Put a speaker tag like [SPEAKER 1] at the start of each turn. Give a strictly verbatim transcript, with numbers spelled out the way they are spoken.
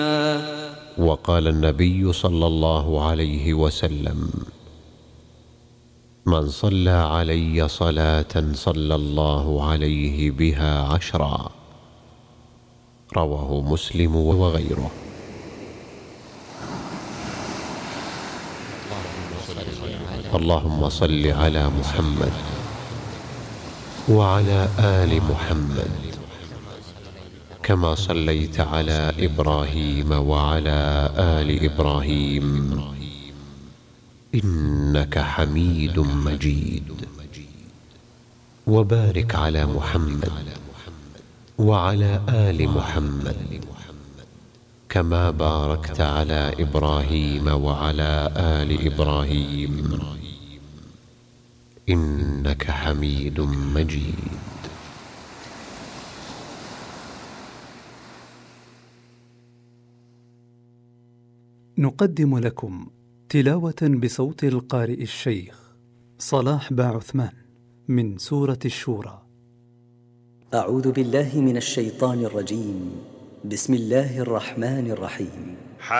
[SPEAKER 1] وقال النبي صلى الله عليه وسلم: من صلى علي صلاة صلى الله عليه بها عشرا. رواه مسلم وغيره. اللهم صل على محمد وعلى آل محمد كما صليت على إبراهيم وعلى آل إبراهيم إنك حميد مجيد. وبارك على محمد وعلى آل محمد كما باركت على إبراهيم وعلى آل إبراهيم إنك حميد مجيد.
[SPEAKER 2] نقدم لكم تلاوة بصوت القارئ الشيخ صلاح باعثمان من سورة الشورى.
[SPEAKER 3] أعوذ بالله من الشيطان الرجيم. بسم الله الرحمن الرحيم.